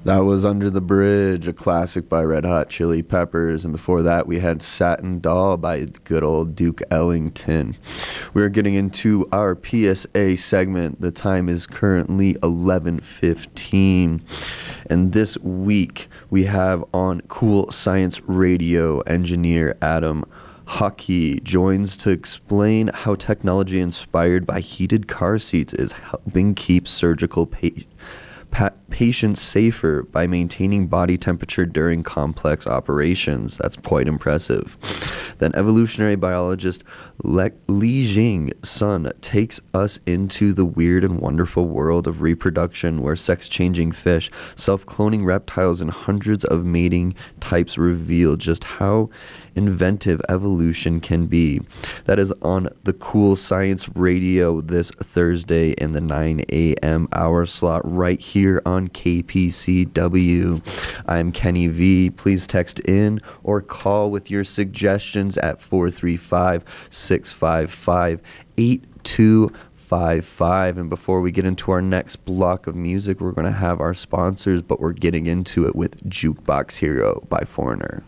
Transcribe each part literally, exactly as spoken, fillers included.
That was Under the Bridge, a classic by Red Hot Chili Peppers. And before that, we had Satin Doll by good old Duke Ellington. We're getting into our P S A segment. The time is currently eleven fifteen. And this week, we have on Cool Science Radio engineer Adam Hockey joins to explain how technology inspired by heated car seats is helping keep surgical patients Pa- patients safer by maintaining body temperature during complex operations. That's quite impressive. Then evolutionary biologist Le- Li Jing Sun takes us into the weird and wonderful world of reproduction, where sex-changing fish, self-cloning reptiles, and hundreds of mating types reveal just how inventive evolution can be. That is on the Cool Science Radio this Thursday in the nine a.m. hour slot right here on K P C W. I'm Kenny V. Please text in or call with your suggestions at four three five, six five five, eight two five five. And before we get into our next block of music, we're going to have our sponsors, but we're getting into it with Jukebox Hero by Foreigner.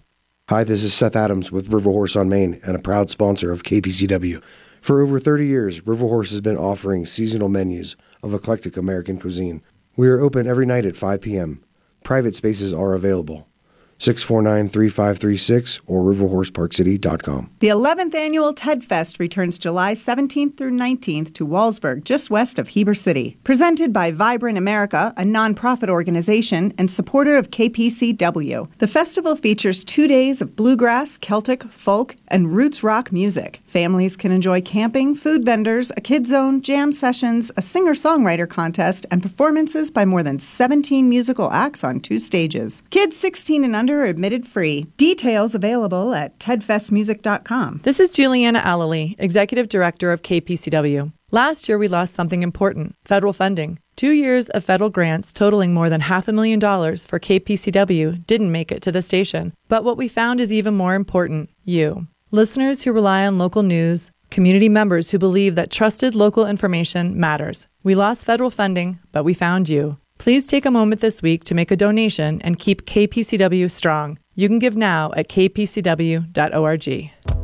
Hi, this is Seth Adams with River Horse on Main and a proud sponsor of K P C W. For over thirty years, River Horse has been offering seasonal menus of eclectic American cuisine. We are open every night at five p.m. Private spaces are available. six four nine, three five three six or river horse park city dot com. The eleventh Annual TED Fest returns July seventeenth through nineteenth to Wallsburg, just west of Heber City. Presented by Vibrant America, a nonprofit organization and supporter of K P C W. The festival features two days of bluegrass, Celtic, folk, and roots rock music. Families can enjoy camping, food vendors, a kid zone, jam sessions, a singer-songwriter contest, and performances by more than seventeen musical acts on two stages. Kids sixteen and under are admitted free. Details available at ted fest music dot com. This is Juliana Allely, Executive Director of K P C W. Last year, we lost something important, federal funding. Two years of federal grants totaling more than half a million dollars for K P C W didn't make it to the station. But what we found is even more important, you. Listeners who rely on local news, community members who believe that trusted local information matters. We lost federal funding, but we found you. Please take a moment this week to make a donation and keep K P C W strong. You can give now at k p c w dot org.